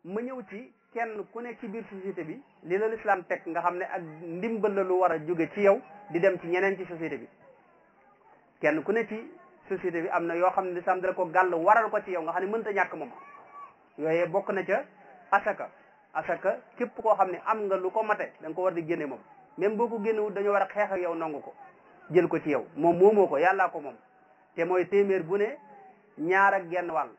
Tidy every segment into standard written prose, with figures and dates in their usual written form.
ma ñëw ci kenn ku ne ci biir société bi li la l'islam teg nga xam ne ak ndimbal la lu war a jóge ci yow di dem ci ñeneen ci société bi kenn ku ne ci société bi am na yoo xam ne l'islam dala ko gàll waral ko ci yow nga xam ne mënta ñàkk moom yooyee bokk na ca asaka képp koo xam ne am nga lu ko mate da nga ko war di génne moom même boo ko génnewul dañoo war a xeex ak yow nangu ko jël ko ci yow moom moomoo ko yàllaa ko moom te mooy téeméer bu ne ñaar ak genn wàll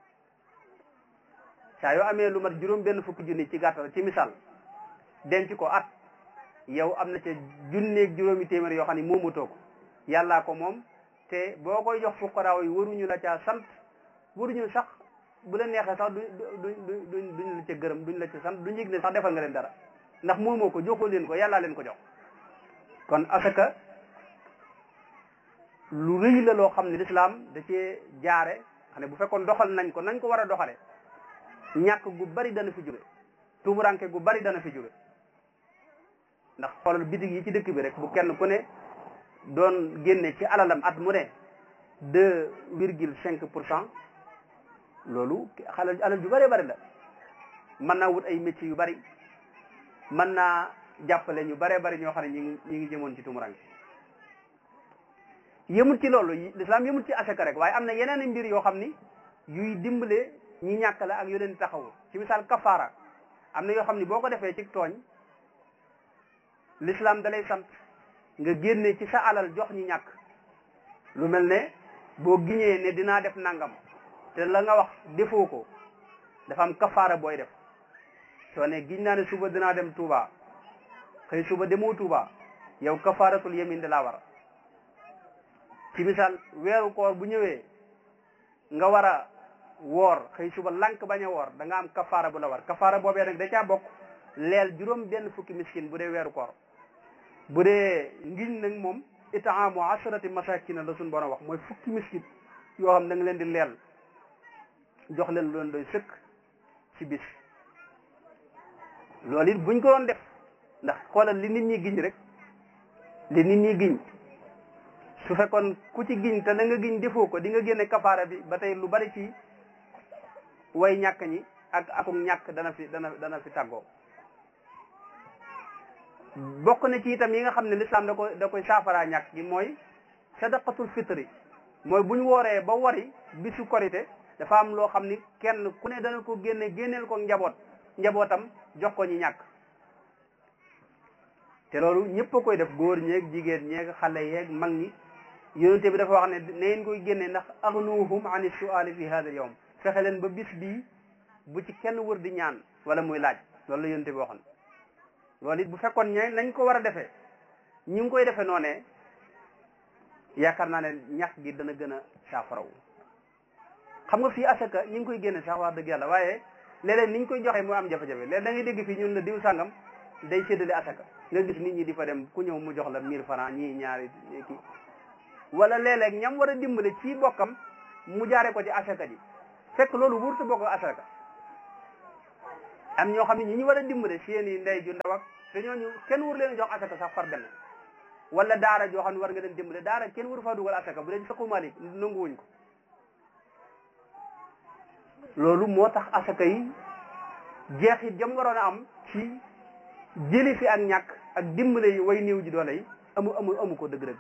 saa yoo amee lu mat juróom benn fukki junni ci gàttal ci misaal denc ko at yow am na ca junneeg juróomi téeméer yoo xam ne moomatoo ko yàllaa ko moom te boo koy jox fuqaraaw yi waruñu la caa sant waruñu sax bu la neexee sax duñ la ca gërëm duñ la ca sant duñ yëg ne sax defal nga leen dara ndax moomoo ko joxoo leen ko yàllaa leen ko jox kon asaka lu rëy la loo xam ne lislaam da cee jaare xam ne bu fekkoon doxal nañ ko war a doxale ñàkk gu bari dana fi jóge tuumuranke gu bari dana fi jóge ndax xoolal bitig yi ci dëkk bi rek bu kenn ku ne doon génne ci alalam at mu ne 2,5% loolu alal ju bari bari la mën naa wut ay métiers yu bari mën naa jàppale ñu baree bari ñoo xam ne ñi ngi jëmoon ci tuumuranke yëmut ci loolu l'islam yëmut ci asaka rek waaye am na yeneen mbir yoo xam ni yuy dimbale ñi ñàkk la ak yu leen taxawu ci misaal kafaara am na yoo xam ni boo ko defee ci tooñ l'islam da lay sant nga génne ci sa alal jox ñi ñàkk lu mel ne boo giñee ne dinaa def nangam te la nga wax defoo ko dafa am kafaara booy def soo ne giñ naa ne suba dinaa dem Touba xëy suba demoo Touba yow kafaaratul yamin de laa war ci misaal weeru koor bu ñëwee nga war a woor xëy suba lank bañ a woor da nga am kafaara bu la war kafaara boobee nag da caa bokk leel juróom benn fukki miskin bu dee weeru koor bu dee ngiñ nag moom itaamu asharati masakina la suñ borom wax mooy fukki miskin yoo xam da nga leen di leel jox leen loon doy sëkk ci bis loolu it buñ ko doon def ndax xoolal li nit ñi giñ rek li nit ñi giñ su fekkoon ku ci giñ te la nga giñ defoo ko di nga génne kafaara bi ba tey lu bari ci way ñàkk ñi akum ñàkk dana fi tàggoo bokk na ci itam yi nga xam ne l'islam da koy saafaraa ñàkk gi mooy sadaqatul fitri mooy bu ñu wooree ba wari bisu korite dafa am loo xam ni kenn ku ne dana ko génneel ko njabootam jox ko ñi ñàkk te loolu ñëpp a koy def góor ñeeg jigéen ñeeg xale yeeg mag ñi yonente bi dafa wax ne na ngeen koy génne ndax agnuhum ani suali fi hada al yawm fexe leen ba bis bii bu ci kenn wër di ñaan wala muy laaj loolu la yonente bi waxoon loolu it bu fekkoon nañ ko war a defee ñi ngi koy defee noonee yaakaar naa ne ñàkk gi dana gën a saafarawu xam nga fii asaka ñi ngi koy génne sax wax dëgg yàlla waaye léeg-léeg ni ñu koy joxee moo am jafe-jafe léeg da ngay dégg fii ñun la diw sàngam day séddale asaka nga gis nit ñi di fa dem ku ñëw mu jox la 1000 francs ñii ñaari kii wala léeg-léeg ñam war a dimbale ci bokkam mu jaare ko ci asaka ji fekk loolu wurtu bokk asaka am ñoo xam ne ñi ñu war a dimbale seen i ndey ju ndaw ak te ñooñu kenn wur leen jox asaka sax far benn wala daara joo xam ne war nga leen dimbale daara kenn wuru faa dugal asaka bu dee fiqhu Malik nanguwuñ ko loolu moo tax asaka yi jeexit jam waroon a am ci jëli fi ak ñàkk ak dimbale yi way néew ji doole yi amu ko dëgg-dëgg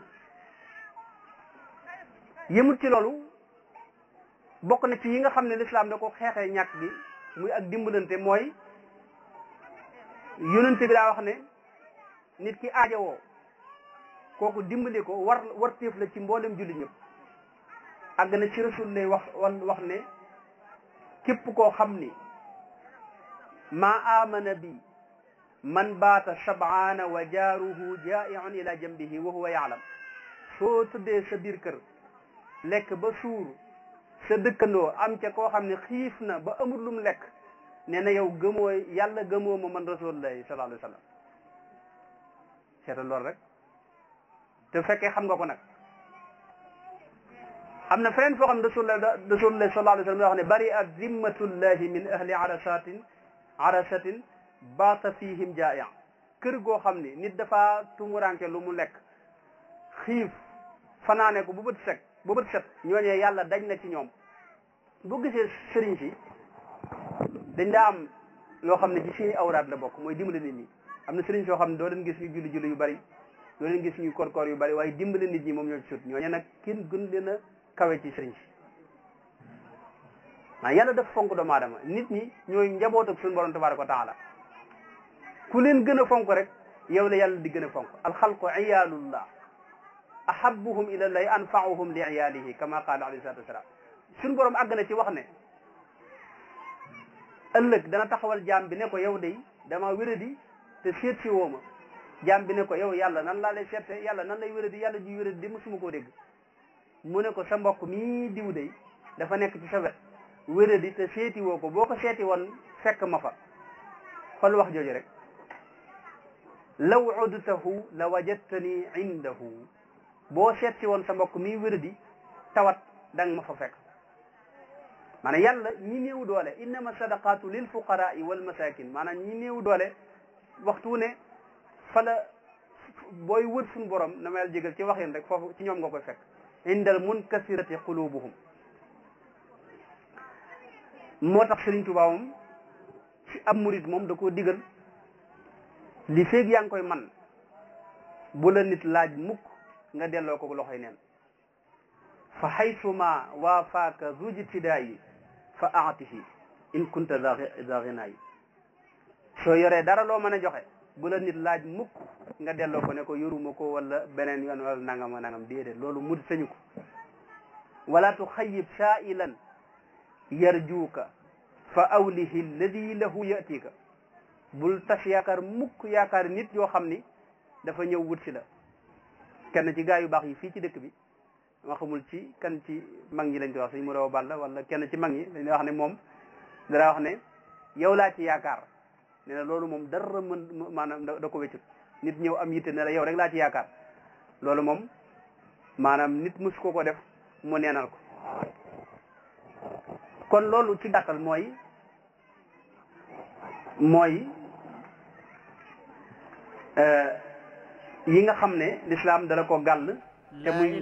yëmut ci loolu bokk na ci yi nga xam ne l'islam da ko xeexee ñàkk gi muy ak dimbalante mooy yonente bi daa wax ne nit ki aajowoo kooku dimbali ko war téef la ci mboolem julli ñëpp àgg na ci rasul lay wax ne képp koo xam ni maa amana bi man baata shabaana wa jaaruhu jaa'iun ila jambihi wa huwa yaalam soo tëddee sa biir kër lekk ba suur sa dëkkandoo am ca koo xam ne xiif na ba amul lum lekk nee na yow gëmoo yàlla gëmoo ma man rasulullahi sallallahu alayhi wa sallam seetal loolu rek te fekkee xam nga ko nag am na feneen foo xam ne rasulullahi sallallahu alayhi wa sallam yoo xam ne bari at zimmatullahi min ahli arasatin baata fihim jaa'i kër goo xam ni nit dafa tumuranke lu mu lekk xiif fanaane ko bu bët set ñooñee yàlla dañ na ci ñoom boo gisee sëriñ si dañ daa am loo xam ne ci suñu awraat la bokk mooy dimbale nit ñi. am na sëriñ soo xam ne doo leen gis ñu julli yu bari doo leen gis ñu koor yu bari waaye dimbale nit ñi moom ñoo ci sut ñooñu nag kenn gën leen a kawe ci sëriñ si maa yàlla daf fonk doomu aadama nit ñi ñooy njaboot ak suñu borom tabaraka wa taala ku leen gën a fonk rek yow la yàlla di gën a fonk alxalqu iyaalullah ahabuhum ila llahi anfaauhum li iyaalihi kama qaala alayhi salatu wasalaam suñu borom àgg na ci wax ne ëllëg dana taxawal jaam bi ne ko yow day dama wéradi te seet si woo ma jaam bi ne ko yow yàlla nan laa lay seete yàlla nan lay wéradi yàlla ji wéradi di musuma koo dégg mu ne ko sa mbokk mii diw day dafa nekk ci sa wet wéradi te seeti woo ko boo ko seeti woon fekk ma fa xol wax jooju rek law udtahu la wajadtani indahu boo seet si woon sa mbokk mii wéradi tawat dang ma fa fekk maanaam yàlla ñi néew doole innama sadaqatu lil fuqaraai wal masakin maanaam ñi néew doole waxtu ne fa la booy wër suñu borom na ma yàlla jégal ci waxin rek foofu ci ñoom nga koy fekk indal munkasirati qulubuhum moo tax Sëriñ Tuubaa moom ci ab murid moom da koo digal li feeg yaa ngi koy man bu la nit laaj mukk nga delloo ko loxoy neen fa haysuma waafaaka zujtidaayi fa aatihi in kunta za ghinaay soo yoree dara loo mën a joxe bu la nit laaj mukk nga delloo ko ne ko yoruma ko wala beneen yoon wala nangam nangam déedéet loolu mud sañu ko wala tuxayib saailan yarjuuka fa awlihi alladi lahu yatika bul tas yaakaar mukk yaakaar nit yoo xam ni dafa ñëw wut si la kenn ci gaa yu baax yi fii ci dëkk bi ma xamul ci kan ci mag ñi lañ koy wax suñ mu raw balla wala kenn ci mag ñi dañuy wax ne moom dara wax ne yow laa ci yaakaar ne na loolu moom dara mën maanaam da ko wéccut nit ñëw am yitte ne la yow rek laa ci yaakaar loolu moom maanaam nit mus ko def mu neenal ko kon loolu ci gàttal mooy yi nga xam ne l'islam dala ko gàll te muy